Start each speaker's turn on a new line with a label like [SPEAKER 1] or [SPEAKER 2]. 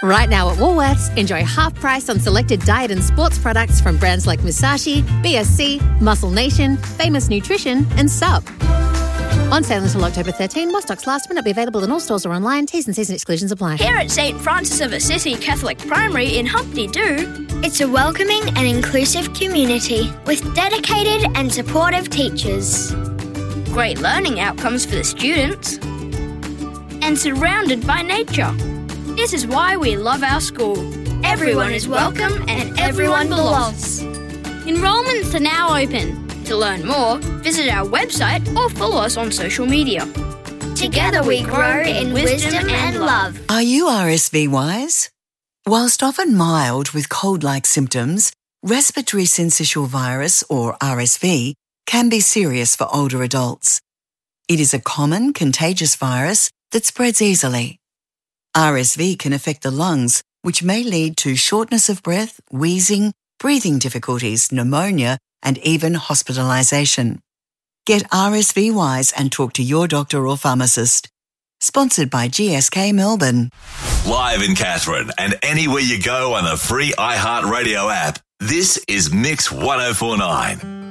[SPEAKER 1] Right now at Woolworths, enjoy half price on selected diet and sports products from brands like Musashi, BSC, Muscle Nation, Famous Nutrition and Sup. On sale until October 13, while stocks last, may not be available in all stores or online. T's and C's and exclusions apply.
[SPEAKER 2] Here at St Francis of Assisi Catholic Primary in Humpty Doo,
[SPEAKER 3] it's a welcoming and inclusive community with dedicated and supportive teachers.
[SPEAKER 2] Great learning outcomes for the students, and surrounded by nature. This is why we love our school. Everyone is welcome and everyone belongs. Enrolments are now open. To learn more, visit our website or follow us on social media.
[SPEAKER 3] Together we grow in wisdom and love.
[SPEAKER 4] Are you RSV wise? Whilst often mild with cold-like symptoms, respiratory syncytial virus, or RSV, can be serious for older adults. It is a common contagious virus that spreads easily. RSV can affect the lungs, which may lead to shortness of breath, wheezing, breathing difficulties, pneumonia, and even hospitalisation. Get RSV wise and talk to your doctor or pharmacist. Sponsored by GSK Melbourne.
[SPEAKER 5] Live in Katherine and anywhere you go on the free iHeartRadio app, this is Mix 104.9.